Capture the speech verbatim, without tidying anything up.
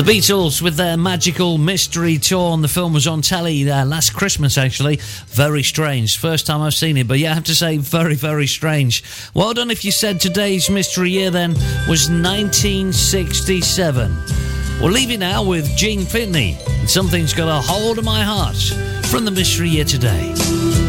The Beatles with their magical mystery tour, and the film was on telly uh, last Christmas, actually. Very strange. First time I've seen it, but yeah, I have to say, very, very strange. Well done if you said today's mystery year then was nineteen sixty-seven. We'll leave you now with Gene Pitney. Something's Got a Hold of My Heart from the mystery year today.